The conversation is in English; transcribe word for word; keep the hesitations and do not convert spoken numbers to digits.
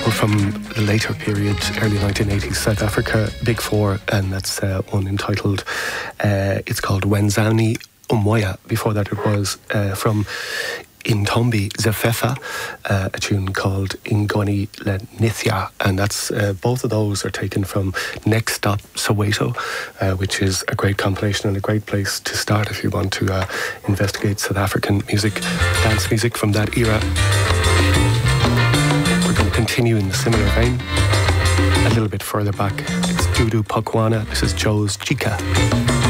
couple from the later period, early nineteen eighties South Africa, Big Four, and that's uh, one entitled, uh, it's called Wenzani Umoya. Before that it was uh, from Intombi Zefefa, uh, a tune called Ingoni Le Nithya, and that's uh, both of those are taken from Next Stop Soweto, uh, which is a great compilation and a great place to start if you want to uh, investigate South African music, dance music from that era. We're going to continue in the similar vein. A little bit further back, it's Dudu Pokwana. This is Joe's Chica.